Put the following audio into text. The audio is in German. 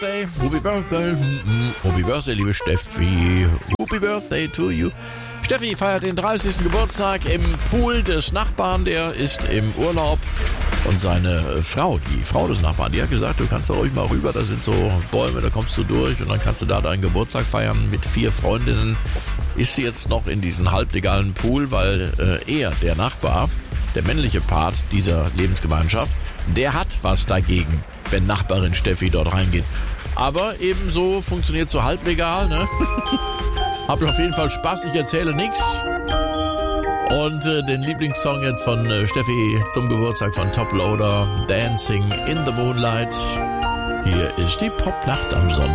Happy Birthday, Happy Birthday, liebe Steffi. Happy Birthday to you. Steffi feiert den 30. Geburtstag im Pool des Nachbarn, der ist im Urlaub. Und seine Frau, die Frau des Nachbarn, die hat gesagt, du kannst da ruhig mal rüber, da sind so Bäume, da kommst du durch und dann kannst du da deinen Geburtstag feiern mit 4 Freundinnen. Ist sie jetzt noch in diesen halblegalen Pool, weil er, der Nachbar, der männliche Part dieser Lebensgemeinschaft, der hat was dagegen, wenn Nachbarin Steffi dort reingeht. Aber ebenso funktioniert so halblegal, ne? Habt auf jeden Fall Spaß, ich erzähle nichts. Und den Lieblingssong jetzt von Steffi zum Geburtstag von Top Loader, Dancing in the Moonlight. Hier ist die Popnacht am Sonntag.